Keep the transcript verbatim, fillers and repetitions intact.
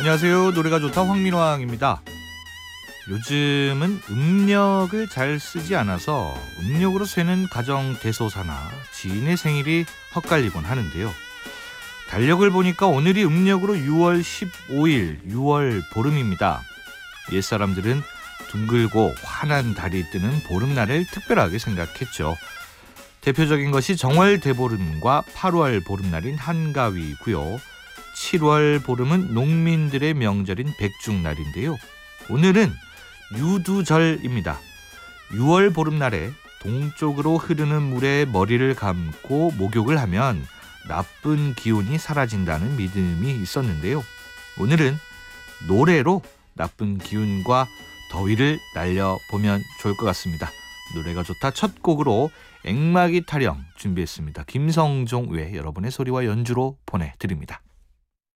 안녕하세요. 노래가 좋다 황민왕입니다. 요즘은 음력을 잘 쓰지 않아서 음력으로 세는 가정 대소사나 지인의 생일이 헛갈리곤 하는데요. 달력을 보니까 오늘이 음력으로 유월 십오일 유월 보름입니다. 옛사람들은 둥글고 환한 달이 뜨는 보름날을 특별하게 생각했죠. 대표적인 것이 정월 대보름과 팔월 보름날인 한가위고요. 칠월 보름은 농민들의 명절인 백중날인데요. 오늘은 유두절입니다. 유월 보름날에 동쪽으로 흐르는 물에 머리를 감고 목욕을 하면 나쁜 기운이 사라진다는 믿음이 있었는데요. 오늘은 노래로 나쁜 기운과 더위를 날려보면 좋을 것 같습니다. 노래가 좋다 첫 곡으로 앵마기 타령 준비했습니다. 김성종 외 여러분의 소리와 연주로 보내드립니다.